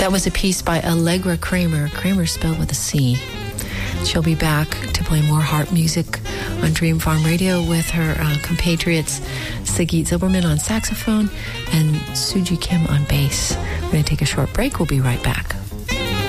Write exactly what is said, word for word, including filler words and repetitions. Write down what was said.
That was a piece by Allegra Kramer. Kramer spelled with a C. She'll be back to play more harp music on Dream Farm Radio with her uh, compatriots Sagit Zilberman on saxophone and Suji Kim on bass. We're going to take a short break. We'll be right back.